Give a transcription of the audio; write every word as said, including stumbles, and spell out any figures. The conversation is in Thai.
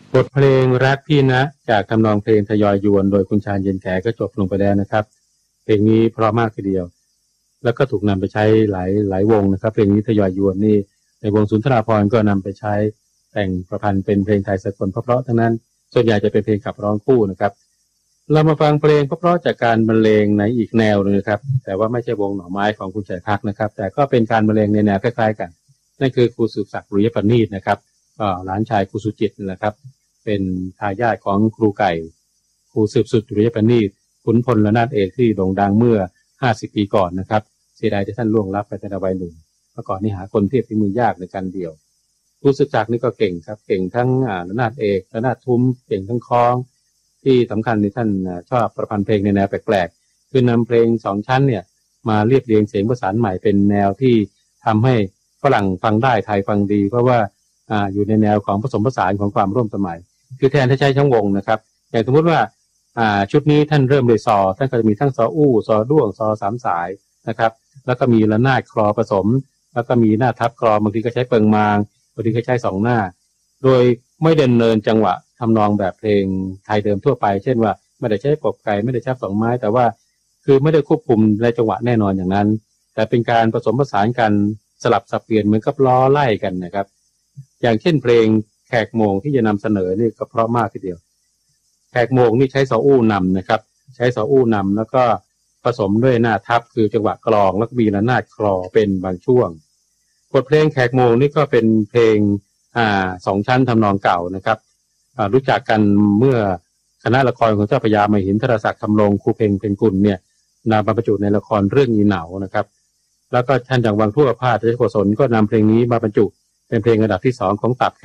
บทเพลงรักพี่นะจากทำนองเพลงทยอยยวนโดยคุณชาญเย็นแขก็จบลงไปแล้วนะครับเพลงนี้เพราะมากทีเดียวแล้วก็ถูกนำไปใช้หลายหลายวงนะครับเพลงนี้ทยอยยวนนี่ในวงสุนทราภรณ์ก็นำไปใช้แต่งประพันธ์เป็นเพลงไทยสากลเพราะๆทั้งนั้นส่วนใหญ่จะเป็นเพลงขับร้องคู่นะครับเรามาฟังเพลงเพราะๆจากการบรรเลงในอีกแนวนึงนะครับแต่ว่าไม่ใช่วงหน่อไม้ของคุณชัยพักนะครับแต่ก็เป็นการบรรเลงในแนวคล้ายๆกันนั่นคือครูสืบศักดิ์ รุยประณีตนะครับก็หลานชายครูสุจิตนั่นแหละครับเป็นทายาทของครูไก่ครูสืบสุด รุยประณีตขุนพลระนาดเอกที่โด่งดังเมื่อห้าสิบปีก่อนนะครับเสียดายที่ท่านล่วงลับไปในวัยหนุ่มเมื่อก่อนนี่หาคนเทียบฝีมือยากในการเดี่ยวครูสืบศักดิ์นี่ก็เก่งครับเก่งทั้งระนาดเอกระนาดทุ้มเก่งทั้งคล้องที่สำคัญที่ท่านชอบประพันธ์เพลงในแนวแปลกๆคือนำเพลงสองชั้นเนี่ยมาเรียบเรียงเสียงประสานใหม่เป็นแนวที่ทำให้ฝรั่งฟังได้ไทยฟังดีเพราะว่าอ่าอยู่ในแนวของผสมผสานของความร่วมสมัยคือแทนที่ใช้ทั้งวงนะครับอย่างสมมติว่าอ่าชุดนี้ท่านเริ่มด้วยซอท่านก็จะมีทั้งซออู้ซอด้วงซอสามสายนะครับแล้วก็มีระนาดคลอผสมแล้วก็มีหน้าทับคลอบางทีก็ใช้เปิงมางบางทีก็ใช้สองหน้าโดยไม่เดินเนินจังหวะทำนองแบบเพลงไทยเดิมทั่วไปเช่นว่าไม่ได้ใช้ปบไก่ไม่ได้ใช้สองไม้แต่ว่าคือไม่ได้ควบคุมในจังหวะแน่นอนอย่างนั้นแต่เป็นการผสมผสานกันสลับสับเปลี่ยนเหมือนกับล้อไล่กันนะครับอย่างเช่นเพลงแขกโมงที่จะนำเสนอนี่ก็เพราะมากทีเดียวแขกโมงนี่ใช้ซออู้นำนะครับใช้ซออู้นำแล้วก็ผสมด้วยหน้าทับคือจังหวะกลองแล้วก็มีระนาดคลอเป็นบางช่วงบทเพลงแขกโมงนี่ก็เป็นเพลงอ่าสองชั้นทำนองเก่านะครับอ่ารู้จักกันเมื่อคณะละครของเจ้าพระยามหินทรศักดิ์คำลงครูเพลงเพลงกุลเนี่ยนำมาบรรจุในละครเรื่องอีเหนานะครับแล้วก็ท่านอย่างวังทั่วพาทเจ้าโกศลก็นำเพลงนี้มาบรรจุเป็นเพลงระดับที่สองของตับ